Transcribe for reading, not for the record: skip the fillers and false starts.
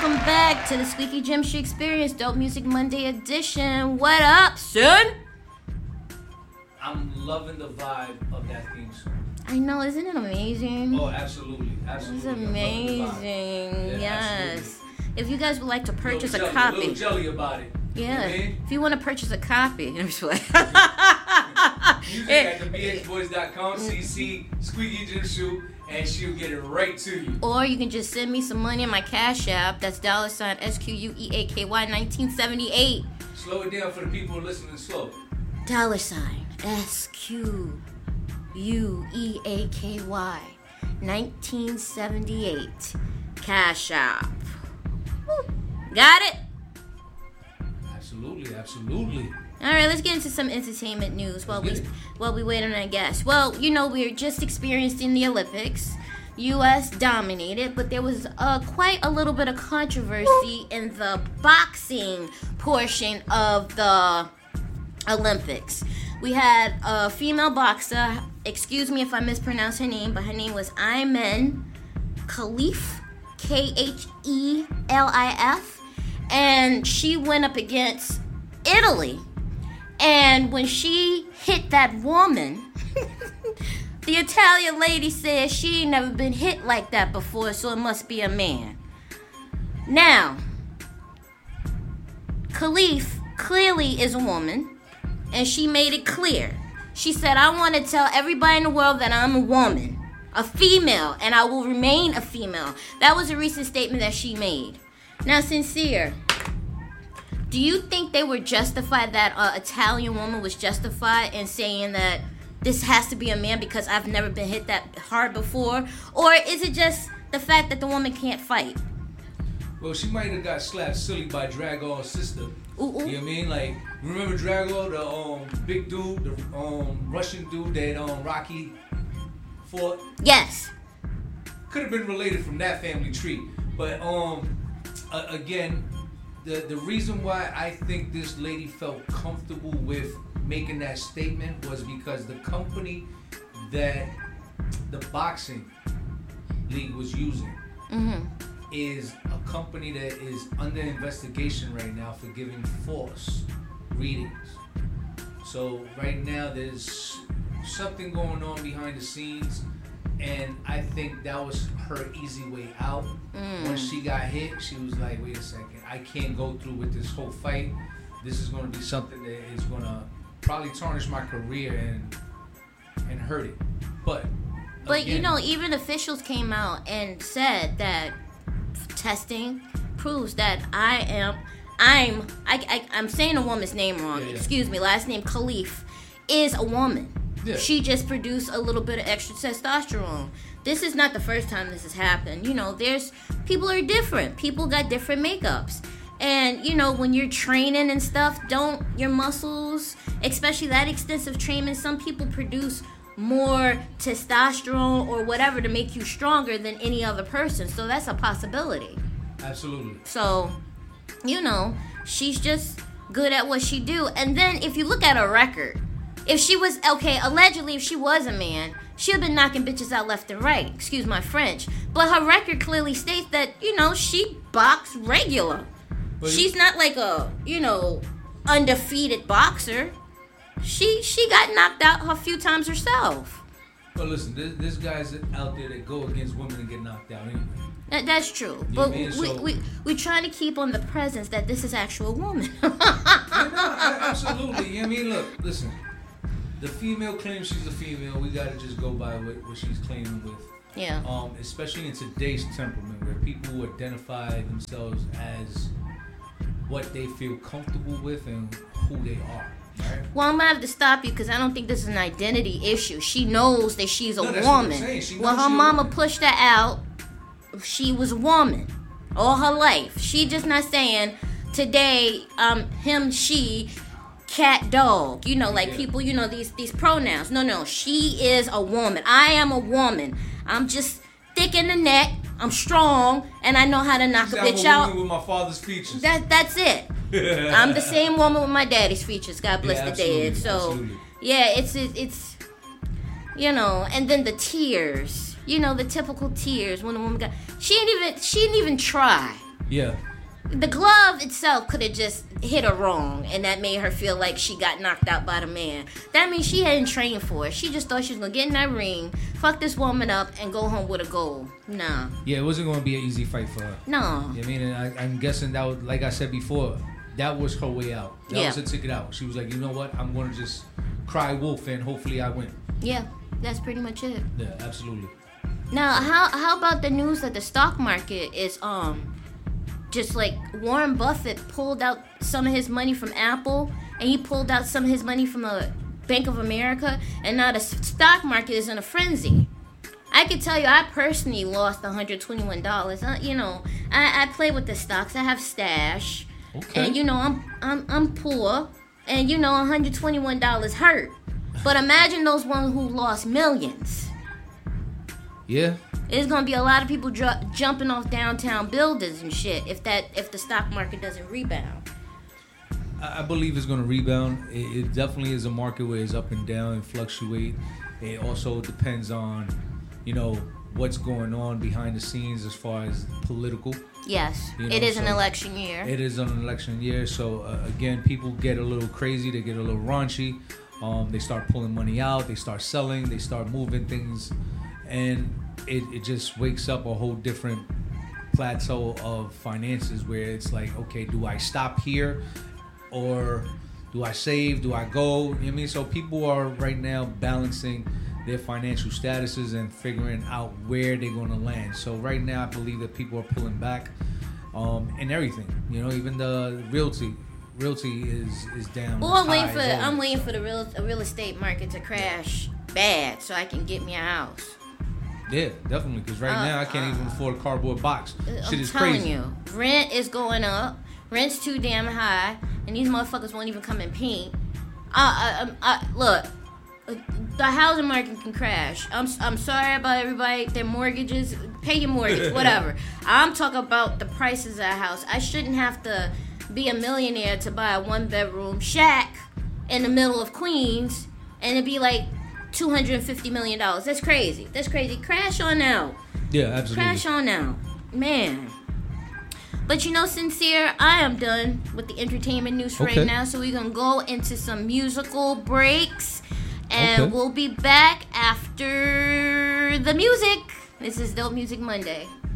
welcome back to the Squeaky Gym Shoe Experience Dope Music Monday edition. What up, son? I'm loving the vibe of that theme song. I know, isn't it amazing? Oh, absolutely. It's amazing. Yes. Absolutely. If you guys would like to purchase a little copy. jelly about it. Yeah. You know what I mean? If you want to purchase a copy, Music at thebhboys.com, CC Squeaky Gym Shoe, and she'll get it right to you. or you can just send me some money in my Cash App. That's $SQUEAKY 1978. Slow it down for the people listening slow. $SQUEAKY 1978. Cash App. Woo. Got it? Absolutely. All right, let's get into some entertainment news while we wait on our guests. Well, you know, we're just experiencing the Olympics. U.S. dominated, but there was quite a little bit of controversy in the boxing portion of the Olympics. We had a female boxer, excuse me if I mispronounce her name, but her name was Ayman Khalif, Khelif, and she went up against Italy. And when she hit that woman, the Italian lady said she ain't never been hit like that before, so it must be a man. Now, Khalif clearly is a woman, and she made it clear. She said, I want to tell everybody in the world that I'm a woman, a female, and I will remain a female. That was a recent statement that she made. Now, Sincere, do you think they were justified, that Italian woman was justified in saying that this has to be a man because I've never been hit that hard before? Or is it just the fact that the woman can't fight? Well, she might have got slapped silly by Drago's sister. Ooh. You know what I mean? Like, remember Drago, the big dude, the Russian dude that Rocky fought? Yes. Could have been related from that family tree. But again, the reason why I think this lady felt comfortable with making that statement was because the company that the boxing league was using is a company that is under investigation right now for giving false readings. So right now there's something going on behind the scenes, and I think that was her easy way out. When she got hit, she was like, wait a second, I can't go through with this whole fight. This is going to be something that is going to probably tarnish my career and hurt it. But But again, you know, even officials came out and said that testing proves that I'm saying a woman's name wrong. Yeah. Excuse me, last name Khalif is a woman. Yeah. She just produced a little bit of extra testosterone. This is not the first time this has happened. You know, people are different. People got different makeups. And, you know, when you're training and stuff, your muscles, especially that extensive training, some people produce more testosterone or whatever to make you stronger than any other person. So that's a possibility. absolutely. So, you know, she's just good at what she do. And then if you look at her record, if she was, allegedly if she was a man, she'd have been knocking bitches out left and right. Excuse my French. But her record clearly states that, you know, she boxed regular. But She's not like a, you know, undefeated boxer. She got knocked out a few times herself. But listen, there's guys out there that go against women and get knocked out anyway. That's true. You But mean, so- we're trying to keep on the presence that this is actual woman. Absolutely. You know what I mean? Look, listen. The female claims she's a female. We gotta just go by what she's claiming with. Yeah. Especially in today's temperament, where people who identify themselves as what they feel comfortable with and who they are. Right? Well, I'm gonna have to stop you because I don't think this is an identity issue. She knows that she's a that's what I'm woman. saying. She Well, knows her she a mama woman. pushed her out. She was a woman all her life. She just not saying today, him, she, cat, dog. You know, like Yeah. people, you know, these pronouns. No, she is a woman. I am a woman. I'm just thick in the neck. I'm strong, and I know how to knock a I'm bitch a out. woman with my father's features. That's it. I'm the same woman with my daddy's features. God bless Yeah, the dead. So, absolutely. yeah, it's you know, and then the tears. You know, the typical tears when a woman got. She didn't even try. Yeah. The glove itself could have just hit her wrong, and that made her feel like she got knocked out by the man. That means she hadn't trained for it. She just thought she was gonna get in that ring, fuck this woman up, and go home with a gold. Nah. Yeah, it wasn't gonna be an easy fight for her. No. I mean, I'm guessing that was, like I said before, that was her way out. That was her ticket out. She was like, you know what? I'm gonna just cry wolf, and hopefully I win. Yeah, that's pretty much it. Yeah, absolutely. Now, how about the news that the stock market is just like Warren Buffett pulled out some of his money from Apple, and he pulled out some of his money from Bank of America, and now the stock market is in a frenzy. I can tell you, I personally lost $121. You know, I play with the stocks. I have stash, and you know, I'm poor, and you know, $121 hurt. But imagine those ones who lost millions. Yeah. There's gonna be a lot of people jumping off downtown buildings and shit if the stock market doesn't rebound. I believe it's gonna rebound. It definitely is a market where it's up and down and fluctuate. It also depends on, you know, what's going on behind the scenes as far as political. Yes, you know, it is an election year. It is an election year, so again, people get a little crazy. They get a little raunchy. They start pulling money out. They start selling. They start moving things, and it just wakes up a whole different plateau of finances where it's like, okay, do I stop here or do I save? Do I go? You know what I mean? So people are right now balancing their financial statuses and figuring out where they're going to land. So right now I believe that people are pulling back in everything. You know, even the realty is down. Well, I'm waiting for the real estate market to crash bad so I can get me a house. Yeah, definitely. Because right now I can't even afford a cardboard box. Shit is crazy. I'm telling you, rent is going up. Rent's too damn high, and these motherfuckers won't even come and paint. Look, the housing market can crash. I'm sorry about everybody. Their mortgages, pay your mortgage, whatever. I'm talking about the prices of a house. I shouldn't have to be a millionaire to buy a 1-bedroom shack in the middle of Queens, and it'd be like $250 million. That's crazy. Crash on out. Yeah, absolutely. Crash on out. Man. But you know, Sincere, I am done with the entertainment news for right now. So we're going to go into some musical breaks. And we'll be back after the music. This is Dope Music Monday.